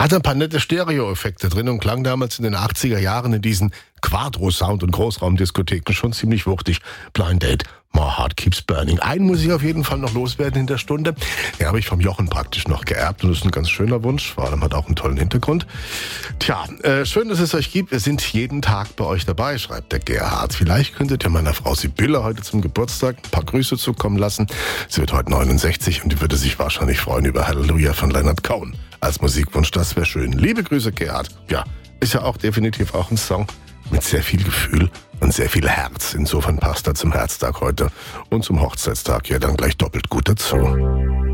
Hatte ein paar nette Stereo-Effekte drin und klang damals in den 80er Jahren in diesen Quadro-Sound- und Großraumdiskotheken schon ziemlich wuchtig. Blind Date, My Heart Keeps Burning. Einen muss ich auf jeden Fall noch loswerden in der Stunde. Den habe ich vom Jochen praktisch noch geerbt und das ist ein ganz schöner Wunsch. Vor allem hat auch einen tollen Hintergrund. Tja, schön, dass es euch gibt. Wir sind jeden Tag bei euch dabei, schreibt der Gerhard. Vielleicht könntet ihr meiner Frau Sibylle heute zum Geburtstag ein paar Grüße zukommen lassen. Sie wird heute 69 und die würde sich wahrscheinlich freuen über Halleluja von Leonard Cohen. Als Musikwunsch, das wäre schön. Liebe Grüße, Gerhard. Ja, ist ja auch definitiv auch ein Song mit sehr viel Gefühl und sehr viel Herz. Insofern passt er zum Herztag heute und zum Hochzeitstag ja dann gleich doppelt gut dazu.